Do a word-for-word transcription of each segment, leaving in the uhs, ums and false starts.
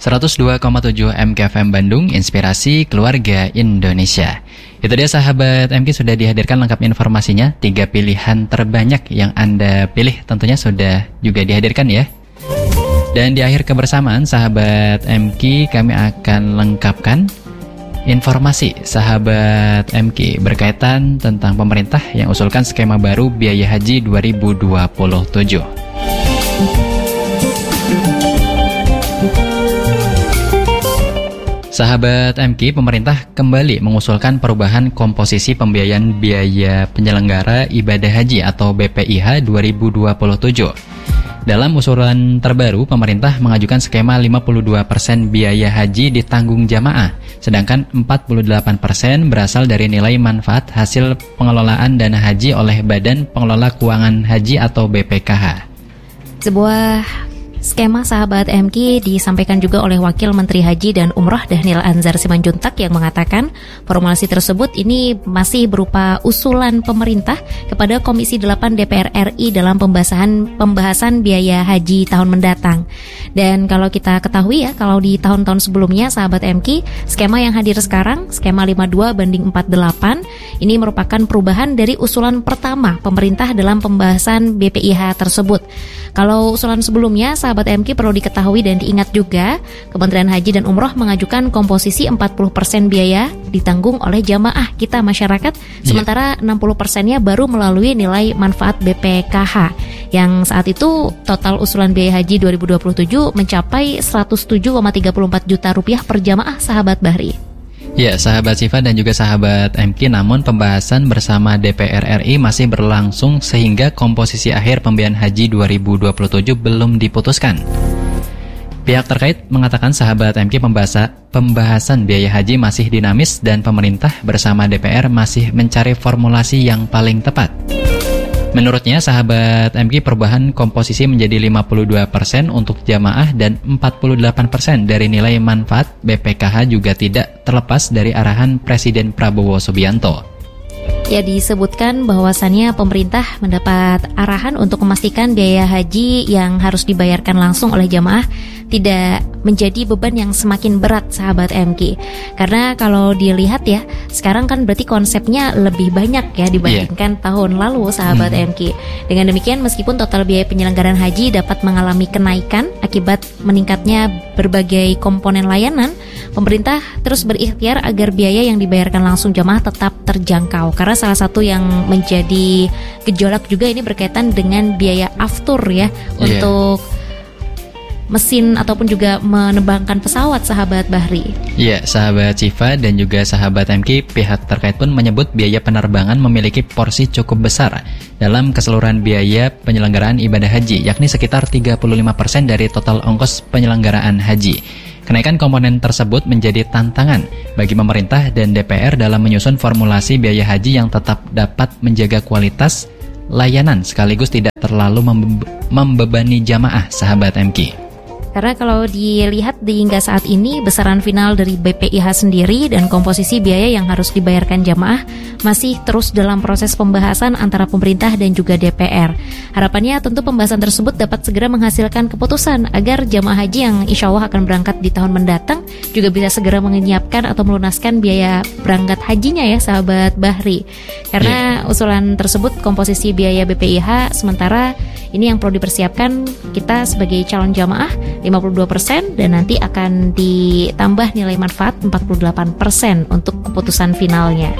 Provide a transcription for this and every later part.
seratus dua koma tujuh M K F M Bandung, Inspirasi Keluarga Indonesia. Itu dia sahabat M K, sudah dihadirkan lengkap informasinya. Tiga pilihan terbanyak yang Anda pilih tentunya sudah juga dihadirkan ya. Dan di akhir kebersamaan sahabat M K, kami akan lengkapkan informasi sahabat M K berkaitan tentang pemerintah yang usulkan skema baru biaya haji dua ribu dua puluh tujuh. Sahabat M K, pemerintah kembali mengusulkan perubahan komposisi pembiayaan biaya penyelenggara ibadah haji atau B P I H dua ribu dua puluh tujuh. Dalam usulan terbaru, pemerintah mengajukan skema lima puluh dua persen biaya haji ditanggung jamaah, sedangkan empat puluh delapan persen berasal dari nilai manfaat hasil pengelolaan dana haji oleh Badan Pengelola Keuangan Haji atau B P K H. Sebuah skema sahabat M K disampaikan juga oleh Wakil Menteri Haji dan Umroh Dhanil Anzar Simanjuntak yang mengatakan formulasi tersebut ini masih berupa usulan pemerintah kepada Komisi delapan D P R R I dalam pembahasan pembahasan biaya haji tahun mendatang. Dan kalau kita ketahui ya, kalau di tahun-tahun sebelumnya sahabat M K, skema yang hadir sekarang, skema lima puluh dua banding empat puluh delapan, ini merupakan perubahan dari usulan pertama pemerintah dalam pembahasan B P I H tersebut. Kalau usulan sebelumnya, sahabat M K perlu diketahui dan diingat juga, Kementerian Haji dan Umroh mengajukan komposisi empat puluh persen biaya ditanggung oleh jamaah kita masyarakat, sementara enam puluh persennya baru melalui nilai manfaat B P K H. Yang saat itu total usulan biaya haji dua ribu dua puluh tujuh mencapai seratus tujuh koma tiga empat juta rupiah per jamaah sahabat Bahri. Ya, sahabat Siva dan juga sahabat M K, namun pembahasan bersama D P R R I masih berlangsung sehingga komposisi akhir pembiayaan haji dua ribu dua puluh tujuh belum diputuskan. Pihak terkait mengatakan sahabat M K, pembahasa, pembahasan biaya haji masih dinamis dan pemerintah bersama D P R masih mencari formulasi yang paling tepat. Menurutnya, sahabat M K, perubahan komposisi menjadi lima puluh dua persen untuk jamaah dan empat puluh delapan persen dari nilai manfaat B P K H juga tidak terlepas dari arahan Presiden Prabowo Subianto. Ya, disebutkan bahwasannya pemerintah mendapat arahan untuk memastikan biaya haji yang harus dibayarkan langsung oleh jamaah tidak menjadi beban yang semakin berat sahabat M K. Karena kalau dilihat ya, sekarang kan berarti konsepnya lebih banyak ya dibandingkan yeah. tahun lalu sahabat hmm. M K. Dengan demikian, meskipun total biaya penyelenggaraan haji dapat mengalami kenaikan akibat meningkatnya berbagai komponen layanan, pemerintah terus berikhtiar agar biaya yang dibayarkan langsung jamaah tetap terjangkau. Karena salah satu yang menjadi gejolak juga ini berkaitan dengan biaya aftur ya yeah. untuk mesin ataupun juga menerbangkan pesawat sahabat Bahri. Ya, sahabat Siva dan juga sahabat M K, pihak terkait pun menyebut biaya penerbangan memiliki porsi cukup besar dalam keseluruhan biaya penyelenggaraan ibadah haji, yakni sekitar tiga puluh lima persen dari total ongkos penyelenggaraan haji. Kenaikan komponen tersebut menjadi tantangan bagi pemerintah dan D P R dalam menyusun formulasi biaya haji yang tetap dapat menjaga kualitas layanan sekaligus tidak terlalu membe- membebani jamaah sahabat M K. Karena kalau dilihat di hingga saat ini, besaran final dari B P I H sendiri dan komposisi biaya yang harus dibayarkan jamaah masih terus dalam proses pembahasan antara pemerintah dan juga D P R. Harapannya tentu pembahasan tersebut dapat segera menghasilkan keputusan agar jamaah haji yang insya Allah akan berangkat di tahun mendatang juga bisa segera menyiapkan atau melunaskan biaya berangkat hajinya ya sahabat Bahri. Karena yeah. usulan tersebut komposisi biaya B P I H, sementara ini yang perlu dipersiapkan kita sebagai calon jamaah lima puluh dua persen dan nanti akan ditambah nilai manfaat empat puluh delapan persen untuk keputusan finalnya.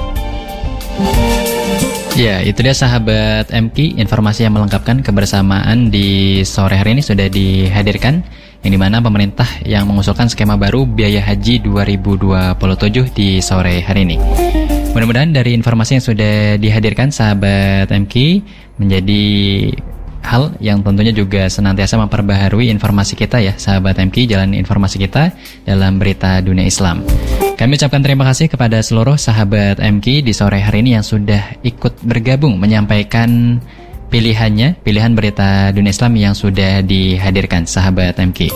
Ya, itu dia sahabat M K, informasi yang melengkapkan kebersamaan di sore hari ini sudah dihadirkan, yang dimana pemerintah yang mengusulkan skema baru biaya haji dua ribu dua puluh tujuh di sore hari ini. Mudah-mudahan dari informasi yang sudah dihadirkan sahabat M K menjadi hal yang tentunya juga senantiasa memperbaharui informasi kita ya sahabat M K, jalan informasi kita dalam berita dunia Islam. Kami ucapkan terima kasih kepada seluruh sahabat M K di sore hari ini yang sudah ikut bergabung menyampaikan pilihannya, pilihan berita dunia Islam yang sudah dihadirkan sahabat M K.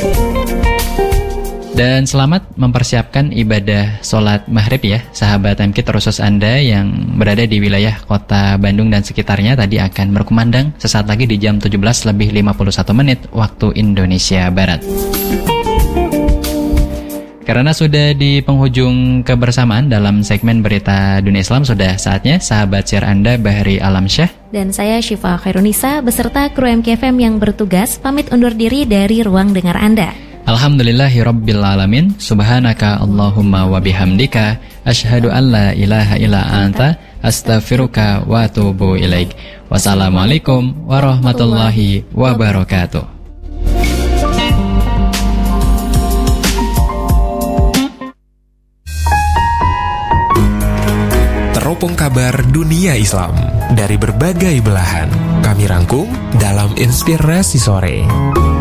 Dan selamat mempersiapkan ibadah sholat maghrib ya sahabat M K, terkhusus Anda yang berada di wilayah kota Bandung dan sekitarnya tadi akan berkumandang sesaat lagi di jam tujuh belas lebih lima puluh satu menit waktu Indonesia Barat. Karena sudah di penghujung kebersamaan dalam segmen berita dunia Islam, sudah saatnya sahabat siar Anda Bahri Alamsyah dan saya Syifa Khairunisa beserta kru M K F M yang bertugas pamit undur diri dari ruang dengar Anda. Alhamdulillahirabbil alamin. Subhanaka Allahumma wa bihamdika asyhadu an la ilaha illa anta astaghfiruka wa atubu ilaik. Wassalamualaikum warahmatullahi wabarakatuh. Teropong kabar dunia Islam dari berbagai belahan kami rangkum dalam Inspirasi Sore.